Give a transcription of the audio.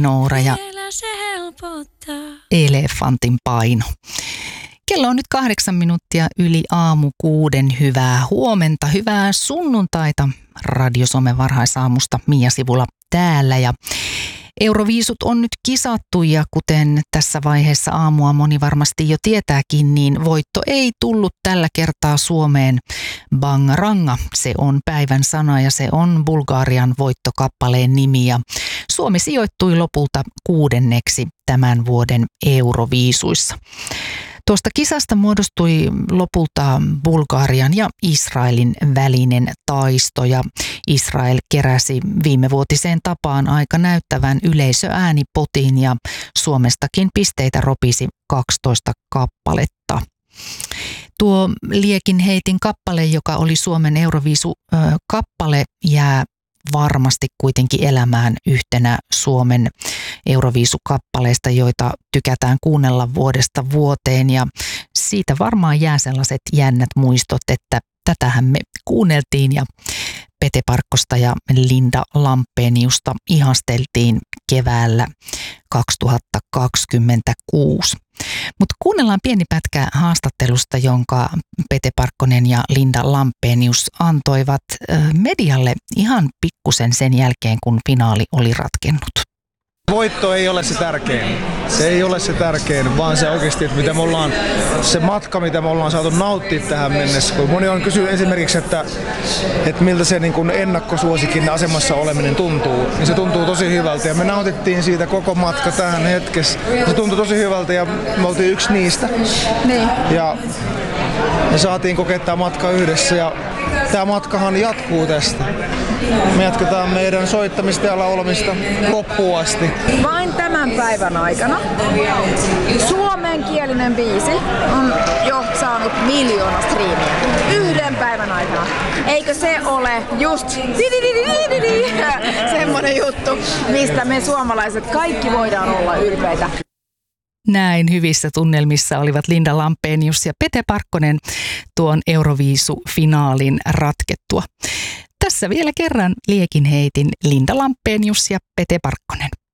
Noora ja Elefantin paino. Kello on nyt 8 minuuttia yli aamu 6. Hyvää huomenta, hyvää sunnuntaita. Radio Some varhaisaamusta Mia Sivula täällä ja Euroviisut on nyt kisattu ja kuten tässä vaiheessa aamua moni varmasti jo tietääkin, niin voitto ei tullut tällä kertaa Suomeen. Bangaranga, se on päivän sana ja se on Bulgarian voittokappaleen nimi ja Suomi sijoittui lopulta 6. tämän vuoden Euroviisuissa. Tuosta kisasta muodostui lopulta Bulgarian ja Israelin välinen taisto ja Israel keräsi viimevuotiseen tapaan aika näyttävän yleisöäänipotin ja Suomestakin pisteitä ropisi 12 kappaletta. Tuo Liekin heitin kappale, joka oli Suomen Euroviisu-kappale, jää varmasti kuitenkin elämään yhtenä Suomen Euroviisukappaleista, joita tykätään kuunnella vuodesta vuoteen ja siitä varmaan jää sellaiset jännät muistot, että tätähän me kuunneltiin ja Pete Parkkosta ja Linda Lampeniusta ihasteltiin keväällä 2026. Mutta kuunnellaan pieni pätkä haastattelusta, jonka Pete Parkkonen ja Linda Lampenius antoivat medialle ihan pikkusen sen jälkeen, kun finaali oli ratkennut. Voitto ei ole se tärkein. Se ei ole se tärkein, vaan se oikeasti, että mitä me ollaan, se matka, mitä me ollaan saatu nauttia tähän mennessä. Kun moni on kysynyt esimerkiksi, että miltä se niin kuin ennakkosuosikin asemassa oleminen tuntuu, niin se tuntuu tosi hyvältä. Ja me nautittiin siitä koko matka tähän hetkessä. Se tuntui tosi hyvältä ja me oltiin yksi niistä. Niin. Ja me saatiin kokea tämä matka yhdessä ja tämä matkahan jatkuu tästä. Me jatketaan meidän soittamista ja laulamista loppuun asti. Vain tämän päivän aikana suomenkielinen biisi on jo saanut 1 000 000 striimiä. Yhden päivän aikana. Eikö se ole just semmoinen juttu, mistä me suomalaiset kaikki voidaan olla ylpeitä. Näin hyvissä tunnelmissa olivat Linda Lampenius ja Pete Parkkonen tuon Euroviisu-finaalin ratkettua. Tässä vielä kerran Liekin heitin Linda Lampenius ja Pete Parkkonen.